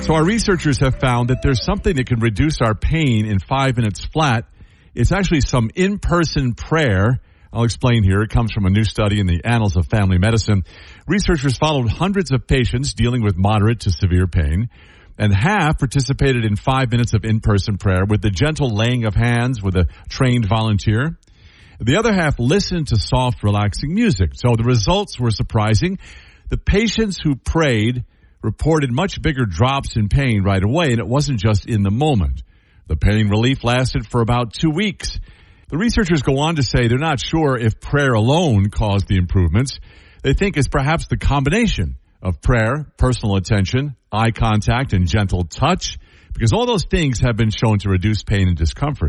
So our researchers have found that there's something that can reduce our pain in 5 minutes flat. It's actually some in-person prayer. I'll explain here. It comes from a new study in the Annals of Family Medicine. Researchers followed hundreds of patients dealing with moderate to severe pain, and half participated in 5 minutes of in-person prayer with the gentle laying of hands with a trained volunteer. The other half listened to soft, relaxing music. So the results were surprising. The patients who prayed reported much bigger drops in pain right away, and it wasn't just in the moment. The pain relief lasted for about 2 weeks. The researchers go on to say they're not sure if prayer alone caused the improvements. They think it's perhaps the combination of prayer, personal attention, eye contact, and gentle touch, because all those things have been shown to reduce pain and discomfort.